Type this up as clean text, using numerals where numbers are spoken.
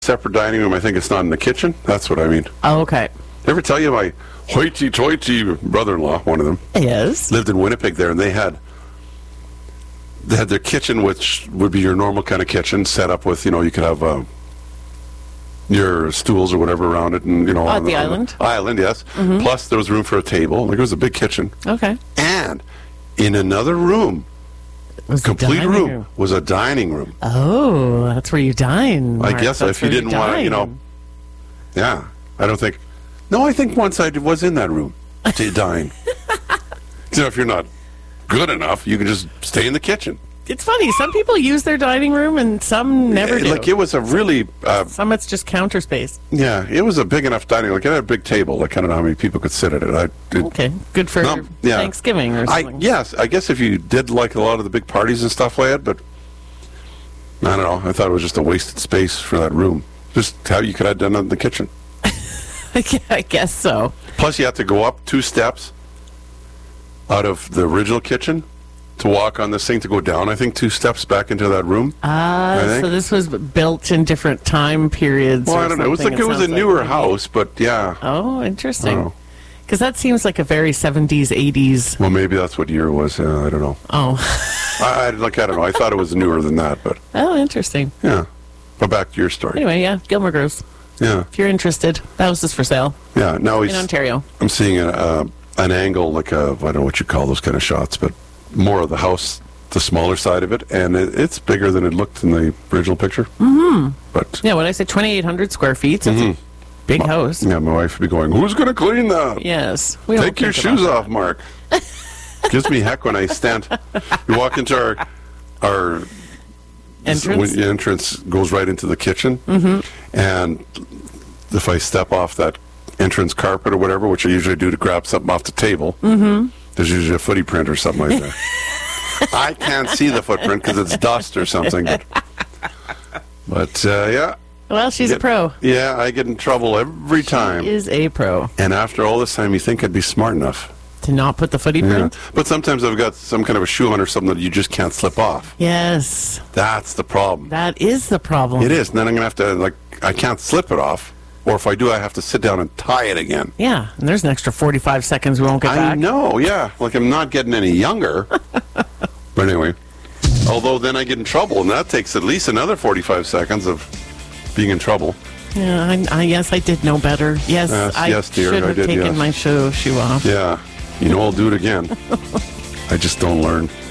separate dining room. I think it's not in the kitchen. That's what I mean. Oh, okay. Ever tell you my hoity-toity brother-in-law, one of them, Yes. lived in Winnipeg there, and they had their kitchen, which would be your normal kind of kitchen, set up with, you could have your stools or whatever around it, and on the island. Island, yes. Mm-hmm. Plus, there was room for a table. Like, it was a big kitchen. Okay. And in another room, complete room, was a dining room. Oh, that's where you dine. Mark. I guess that's if you didn't want to, yeah. I don't think. No, I think once I was in that room to dine. If you're not good enough, you can just stay in the kitchen. It's funny. Some people use their dining room, and some never do. Like, it was a really... some it's just counter space. Yeah, it was a big enough dining. Like, it had a big table. Like, I don't know how many people could sit at it. Okay, good for Thanksgiving or something. Yes, I guess if you did like a lot of the big parties and stuff like that, but I don't know. I thought it was just a wasted space for that room. Just how you could have done it in the kitchen. I guess so. Plus, you have to go up 2 steps out of the original kitchen to walk on this thing to go down, I think, 2 steps back into that room. So this was built in different time periods. Well, I don't know. It was like it was a newer house, but yeah. Oh, interesting. Because that seems like a very 70s, 80s. Well, maybe that's what year it was. I don't know. Oh. I don't know. I thought it was newer than that, but. Oh, interesting. Yeah. But back to your story. Anyway, yeah, Gilmore Girls. Yeah. If you're interested, that house is for sale. Yeah. Now in Ontario. I'm seeing an angle, like I don't know what you call those kind of shots, but more of the house, the smaller side of it, and it's bigger than it looked in the original picture. Mm-hmm. But yeah, when I say 2,800 square feet, it's a big house. Yeah, my wife would be going, "Who's going to clean that?" Yes. Take your shoes off, Mark. Gives me heck when I stand. We walk into our entrance. The entrance goes right into the kitchen, and if I step off that entrance carpet or whatever, which I usually do to grab something off the table, there's usually a footy print or something like that. I can't see the footprint because it's dust or something. But yeah. Well, she's a pro. Yeah, I get in trouble every time. She is a pro. And after all this time, you think I'd be smart enough to not put the footy print? But sometimes I've got some kind of a shoe on or something that you just can't slip off. Yes. That's the problem. That is the problem. It is. And then I'm going to have to, I can't slip it off. Or if I do, I have to sit down and tie it again. Yeah, and there's an extra 45 seconds we won't get back. I know, yeah. Like, I'm not getting any younger. But anyway, although then I get in trouble, and that takes at least another 45 seconds of being in trouble. Yeah, yes, I did know better. Yes, yes, dear, should have taken my shoe off. Yeah, I'll do it again. I just don't learn.